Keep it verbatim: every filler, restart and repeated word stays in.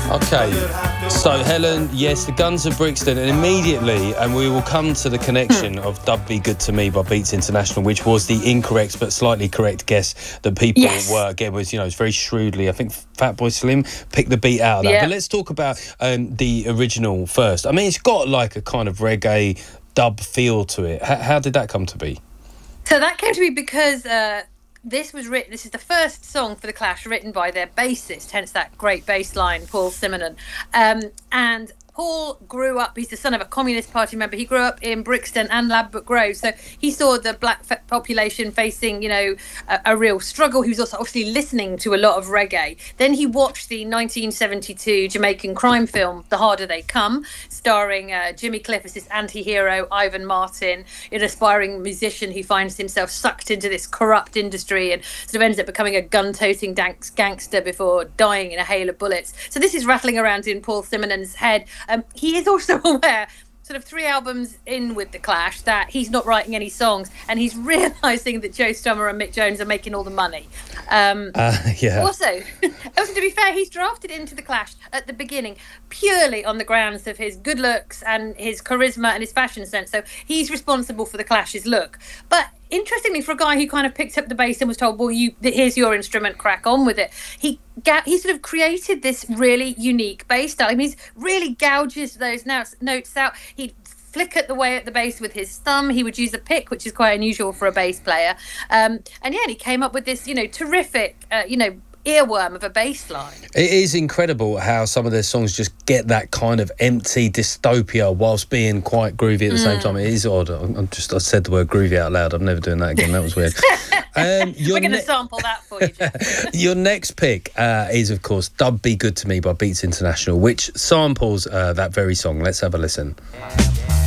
Okay, so Helen, yes, the Guns of Brixton, and immediately, and we will come to the connection of Dub Be Good to Me by Beats International, which was the incorrect but slightly correct guess that people yes. were, again, was, you know, it's very shrewdly, I think Fatboy Slim picked the beat out of that. Yeah. But let's talk about um, the original first. I mean, it's got like a kind of reggae dub feel to it. H- how did that come to be? So that came to be because... Uh, This was written. This is the first song for the Clash written by their bassist, hence that great bass line, Paul Simonon. Um, and Paul grew up. He's the son of a Communist Party member. He grew up in Brixton and Ladbroke Grove, so he saw the black population facing, you know, a, a real struggle. He was also obviously listening to a lot of reggae. Then he watched the nineteen seventy-two Jamaican crime film The Harder They Come, starring uh, Jimmy Cliff as this anti-hero, Ivan Martin, an aspiring musician who finds himself sucked into this corrupt industry and sort of ends up becoming a gun-toting gangster before dying in a hail of bullets. So this is rattling around in Paul Simonon's head. Um, he is also aware, sort of three albums in with the Clash, that he's not writing any songs, and he's realising that Joe Strummer and Mick Jones are making all the money. Um, uh, yeah. Also, also, to be fair, he's drafted into the Clash at the beginning purely on the grounds of his good looks and his charisma and his fashion sense. So he's responsible for the Clash's look. But interestingly, for a guy who kind of picked up the bass and was told, well, you here's your instrument, crack on with it, he ga- he sort of created this really unique bass style. I mean, he's really gouges those notes, notes out. He'd flick at the way at the bass with his thumb. He would use a pick, which is quite unusual for a bass player. Um, and yeah, he came up with this, you know, terrific, uh, you know, earworm of a bass line. It is incredible how some of their songs just get that kind of empty dystopia whilst being quite groovy at the mm. same time. It is odd. I'm just I said the word groovy out loud. I'm never doing that again. That was weird. Um, We're going to ne- sample that for you, Jeff. Your next pick uh, is, of course, Dub Be Good to Me by Beats International, which samples uh, that very song. Let's have a listen.